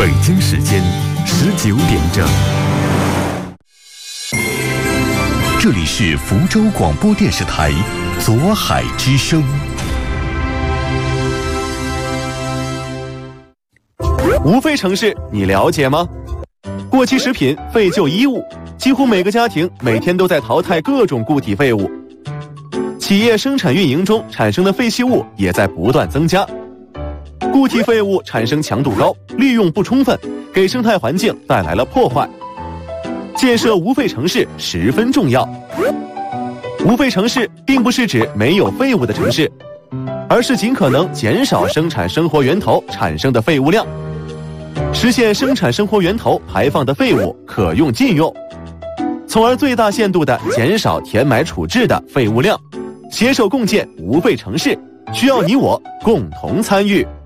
北京时间19点整，这里是福州广播电视台左海之声。 无废城市你了解吗？过期食品、废旧衣物，几乎每个家庭每天都在淘汰各种固体废物。企业生产运营中产生的废弃物也在不断增加。固体废物产生强度高，利用不充分，给生态环境带来了破坏。建设无废城市十分重要。无废城市并不是指没有废物的城市，而是尽可能减少生产生活源头产生的废物量，实现生产生活源头排放的废物可用尽用，从而最大限度地减少填埋处置的废物量，携手共建无废城市，需要你我共同参与。